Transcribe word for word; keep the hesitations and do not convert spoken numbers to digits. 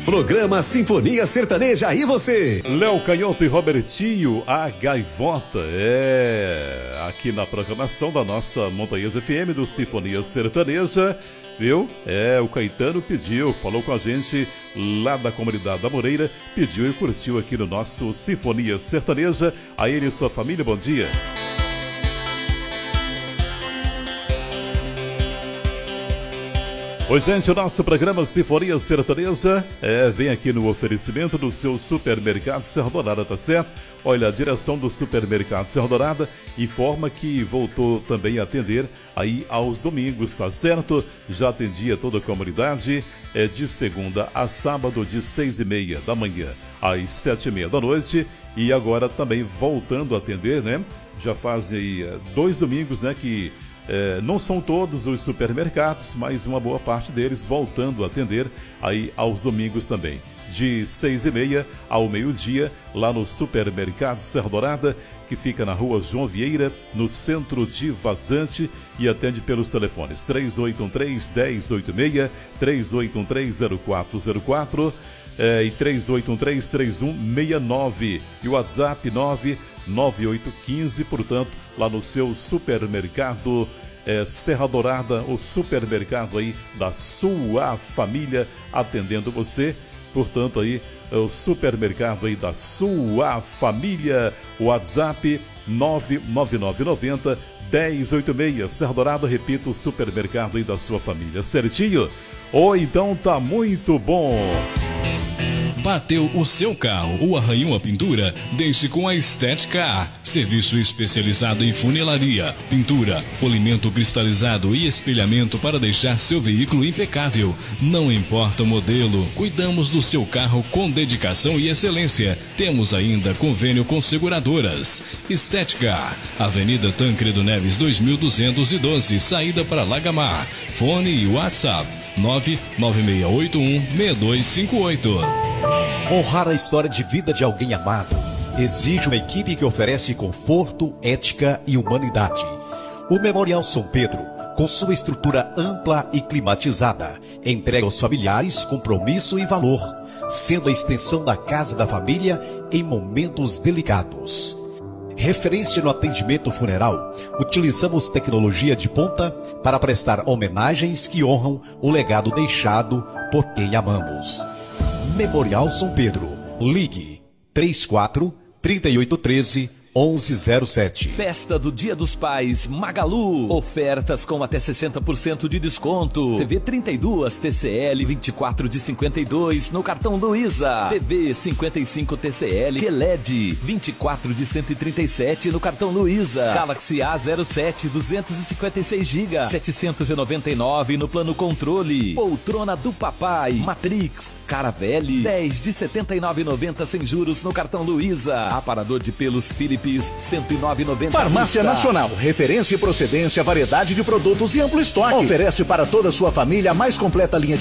Programa Sinfonia Sertaneja e você. Léo Canhoto e Robertinho, a Gaivota. É, aqui na programação da nossa Montanhas F M do Sinfonia Sertaneja, viu? É, o Caetano pediu, falou com a gente lá da comunidade da Moreira, pediu e curtiu aqui no nosso Sinfonia Sertaneja. A ele e sua família, bom dia. Oi, gente, o nosso programa Sinfonia Sertaneja é, vem aqui no oferecimento do seu supermercado Serra Dourada, tá certo? Olha, a direção do supermercado Serra Dourada informa que voltou também a atender aí aos domingos, tá certo? Já atendia toda a comunidade, é de segunda a sábado, de seis e meia da manhã às sete e meia da noite, e agora também voltando a atender, né? Já fazem aí dois domingos, né, que... É, não são todos os supermercados, mas uma boa parte deles voltando a atender aí aos domingos também. De seis e meia ao meio-dia, lá no supermercado Serra Dourada, que fica na rua João Vieira, no centro de Vazante, e atende pelos telefones três oito um três, um zero oito seis, três oito um três, zero quatro zero quatro é, e três oito um três, três um seis nove e o WhatsApp nove nove oito um cinco, portanto, lá no seu supermercado é, Serra Dourada, o supermercado aí da sua família, atendendo você, portanto aí, é o supermercado aí da sua família, o WhatsApp nove nove nove nove zero, um zero oito seis, Serra Dourada, repito, o supermercado aí da sua família, certinho? Ou então tá muito bom. Bateu o seu carro ou arranhou a pintura? Deixe com a Estética. Serviço especializado em funilaria, pintura, polimento cristalizado e espelhamento para deixar seu veículo impecável. Não importa o modelo, cuidamos do seu carro com dedicação e excelência. Temos ainda convênio com seguradoras. Estética, Avenida Tancredo Neves dois mil duzentos e doze, saída para Lagamar. Fone e WhatsApp nove nove seis oito um seis dois cinco oito. Honrar a história de vida de alguém amado exige uma equipe que oferece conforto, ética e humanidade. O Memorial São Pedro, com sua estrutura ampla e climatizada, entrega aos familiares compromisso e valor, sendo a extensão da casa da família em momentos delicados. Referência no atendimento funeral, utilizamos tecnologia de ponta para prestar homenagens que honram o legado deixado por quem amamos. Memorial São Pedro. Ligue três quatro, três oito um três, um um zero sete. Festa do Dia dos Pais Magalu. Ofertas com até sessenta por cento de desconto. T V trinta e dois T C L vinte e quatro de cinquenta e dois no cartão Luiza. T V cinquenta e cinco T C L Q L E D vinte e quatro de cento e trinta e sete no cartão Luiza. Galaxy A zero sete duzentos e cinquenta e seis gigas setecentos e noventa e nove no plano controle. Poltrona do papai Matrix Caravelle dez de setenta e nove reais e noventa centavos sem juros no cartão Luiza. Aparador de pelos Philips cento e nove reais e noventa centavos. Farmácia Nacional, referência e procedência, variedade de produtos e amplo estoque. Oferece para toda a sua família a mais completa linha de